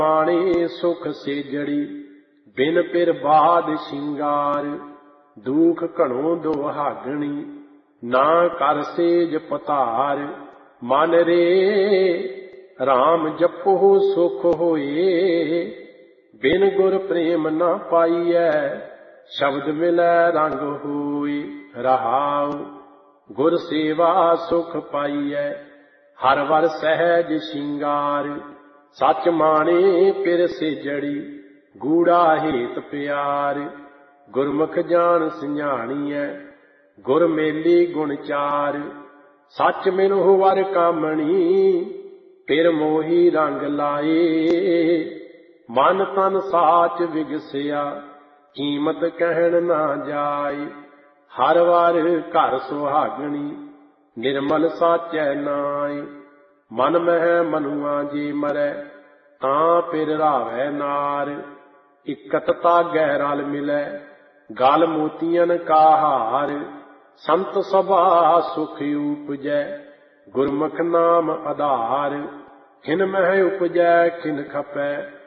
पाणी सुख सेजड़ी बिन पिर बाद शिंगार। दुख घणो दुहागणी ना कर सेज पतार। मन रे राम जपो सुख होए बिन गुर प्रेम न पाइयै। शब्द मिलै रंग होए रहाउ गुर सेवा सुख पाइयै। हर वर सहज शिंगार सच माने पिर सेजड़ी गूढ़ा हेत प्यार। गुरमुख जान सिंझाणीਐ गुर मेली गुण चार। सच मिलो वर कामणी पिर मोही रंग लाए। मन तन साच विगसिया कीमत कहन ना जाए। हर वार घर सुहागणी निर्मल साचै नाय। मन मह मनुआ जे मरै तां पिर रावै नार। इकत तागै रल मिलै गल मोतियन का हार। संत सभा सुख उपजै गुरमुख नाम आधार। खिन मह उपजै खिन खपै